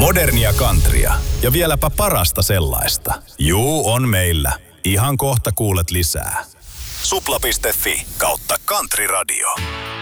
Modernia countrya ja vieläpä parasta sellaista. Juu, on meillä. Ihan kohta kuulet lisää. Supla.fi/countryradio.